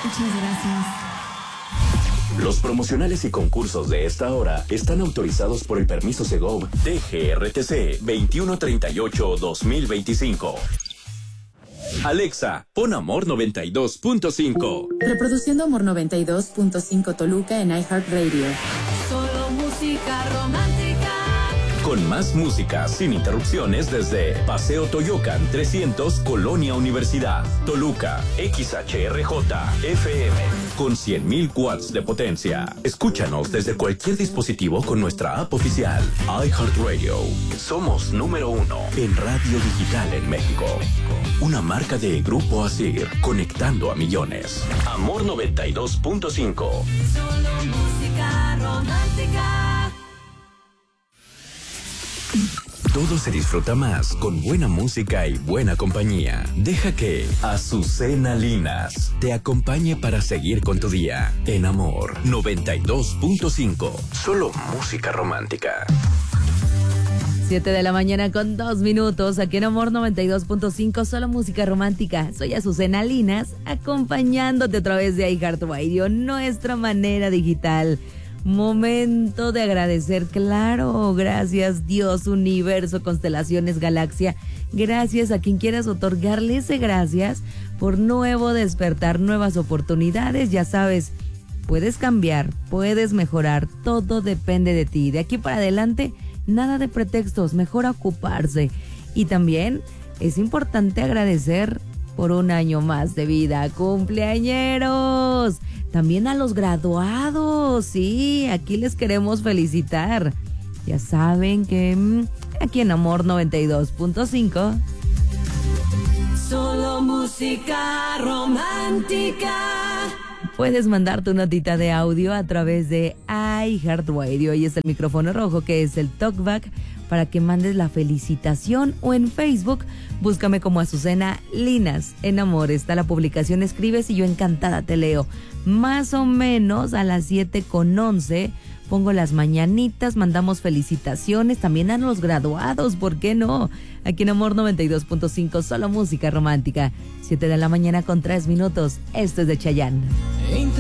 Muchas gracias. Los promocionales y concursos de esta hora están autorizados por el permiso Segov DGRTC 2138-2025. Alexa, pon Amor 92.5. Reproduciendo Amor 92.5 Toluca en iHeartRadio. Solo música romántica. Con más música sin interrupciones desde Paseo Toyocan 300, Colonia Universidad, Toluca, XHRJ, FM, con 100.000 watts de potencia. Escúchanos desde cualquier dispositivo con nuestra app oficial, iHeartRadio. Somos número 1 en radio digital en México. Una marca de Grupo Asir, conectando a millones. Amor 92.5. Solo música romántica. Todo se disfruta más con buena música y buena compañía. Deja que Azucena Linas te acompañe para seguir con tu día. En Amor 92.5. Solo música romántica. 7 de la mañana con 2 minutos, aquí en Amor 92.5, solo música romántica. Soy Azucena Linas, acompañándote a través de iHeartRadio, nuestra manera digital. Momento de agradecer, claro, gracias Dios, universo, constelaciones, galaxia. Gracias a quien quieras otorgarle ese gracias por nuevo despertar, nuevas oportunidades. Ya sabes, puedes cambiar, puedes mejorar, todo depende de ti. De aquí para adelante, nada de pretextos, mejor ocuparse. Y también es importante agradecer por un año más de vida. ¡Cumpleañeros! También a los graduados, sí, aquí les queremos felicitar. Ya saben que aquí en Amor 92.5. Solo música romántica. Puedes mandar tu notita de audio a través de iHeartRadio. Y es el micrófono rojo, que es el talkback, para que mandes la felicitación, o en Facebook, búscame como Azucena Linas. En Amor está la publicación, escribes y yo encantada te leo. Más o menos a las 7:11 pongo las mañanitas, mandamos felicitaciones también a los graduados, ¿por qué no? Aquí en Amor 92.5, solo música romántica. 7 de la mañana con 3 minutos, esto es de Chayanne.